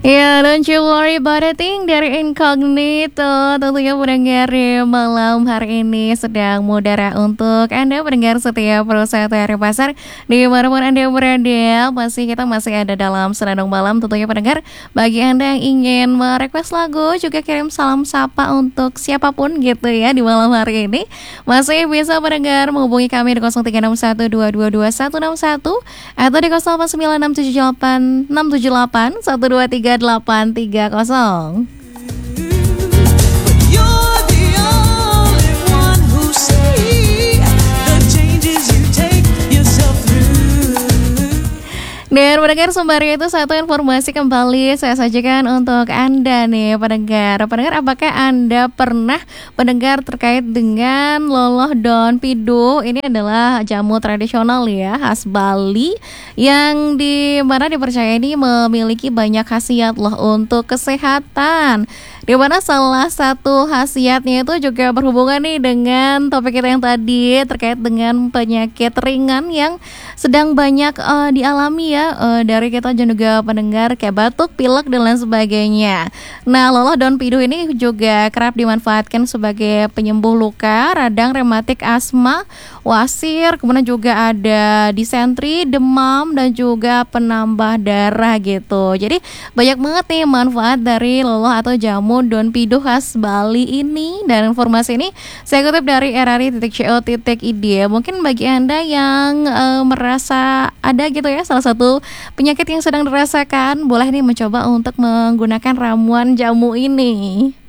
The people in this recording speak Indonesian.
Ya, don't you worry about a thing dari Incognito. Tentunya pendengar di malam hari ini sedang mudara untuk Anda pendengar setiap perusahaan hari pasar dimanapun Anda berada. Kita masih ada dalam Senandung Malam tentunya pendengar. Bagi Anda yang ingin merequest lagu juga kirim salam sapa untuk siapapun gitu ya di malam hari ini. Masih bisa pendengar menghubungi kami di 0361222161 atau di 089678678123 You're the only one who see the changes you take yourself through. Dan pendengar sembari itu satu informasi kembali saya sajikan untuk Anda nih pendengar. Pendengar, apakah Anda pernah mendengar terkait dengan loloh daun pido? Ini adalah jamu tradisional ya khas Bali yang dimana dipercaya ini memiliki banyak khasiat loh untuk kesehatan. Di mana salah satu khasiatnya itu juga berhubungan nih dengan topik kita yang tadi terkait dengan penyakit ringan yang sedang banyak dialami ya dari kita juga pendengar kayak batuk, pilek dan lain sebagainya. Nah, loloh daun pido ini juga kerap dimanfaatkan sebagai penyembuh luka, radang, rematik, asma, wasir, kemudian juga ada disentri, demam dan juga penambah darah gitu. Jadi banyak banget nih manfaat dari loloh atau jamu daun pido khas Bali ini. Dan informasi ini saya kutip dari rri.co.id. Mungkin bagi Anda yang merasa ada gitu ya salah satu penyakit yang sedang dirasakan, boleh nih mencoba untuk menggunakan ramuan jamu ini.